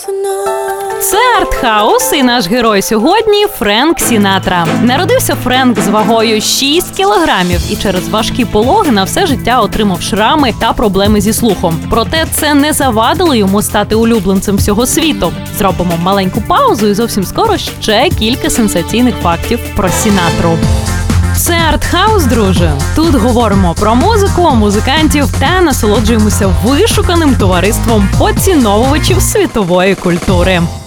Це артхаус, і наш герой сьогодні – Френк Сінатра. Народився Френк з вагою 6 кілограмів і через важкі пологи на все життя отримав шрами та проблеми зі слухом. Проте це не завадило йому стати улюбленцем всього світу. Зробимо маленьку паузу і зовсім скоро ще кілька сенсаційних фактів про Сінатру. Це артхаус, друже. Тут говоримо про музику, музикантів та насолоджуємося вишуканим товариством поціновувачів світової культури.